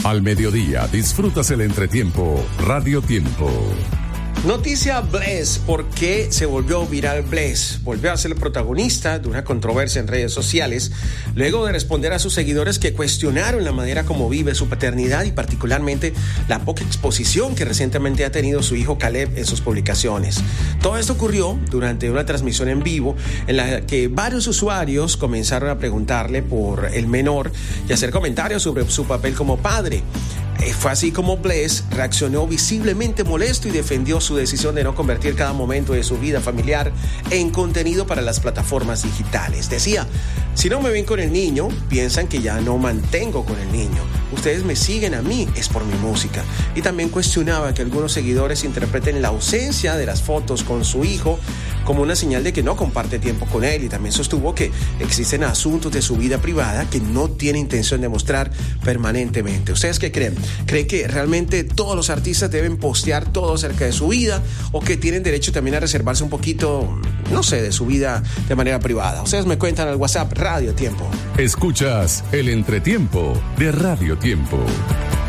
Al mediodía disfrutas el entretiempo Radio Tiempo. Noticia Bless. ¿Por qué se volvió viral Bless? Volvió a ser el protagonista de una controversia en redes sociales luego de responder a sus seguidores que cuestionaron la manera como vive su paternidad y particularmente la poca exposición que recientemente ha tenido su hijo Caleb en sus publicaciones. Todo esto ocurrió durante una transmisión en vivo en la que varios usuarios comenzaron a preguntarle por el menor y hacer comentarios sobre su papel como padre. Fue así como Bless reaccionó visiblemente molesto y defendió su decisión de no convertir cada momento de su vida familiar en contenido para las plataformas digitales. Decía: si no me ven con el niño, piensan que ya no mantengo con el niño. Ustedes me siguen a mí, es por mi música. Y también cuestionaba que algunos seguidores interpreten la ausencia de las fotos con su hijo como una señal de que no comparte tiempo con él, y también sostuvo que existen asuntos de su vida privada que no tiene intención de mostrar permanentemente. ¿Ustedes qué creen? ¿Creen que realmente todos los artistas deben postear todo acerca de su vida o que tienen derecho también a reservarse un poquito, no sé, de su vida de manera privada? Ustedes me cuentan al WhatsApp Radio Tiempo. Escuchas el entretiempo de Radio Tiempo.